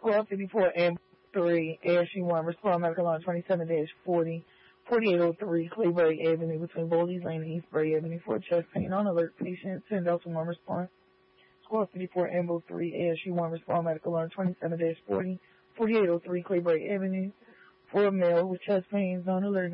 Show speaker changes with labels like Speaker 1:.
Speaker 1: Squad 54 and 3, ASU1, respond medical on 27-40, 4803 Claybury Avenue between Boldy's Lane and Eastbury Avenue for chest pain on alert patient. 10 Delta 1 respond. Squad 54 Ambo 3, ASU1, respond medical on 27-40, 4803 Claybury Avenue for a male with chest pains on alert.